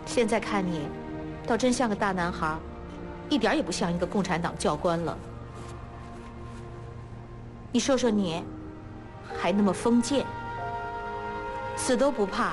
现在看你，倒真像个大男孩，一点也不像一个共产党教官了。你说说你，还那么封建，死都不怕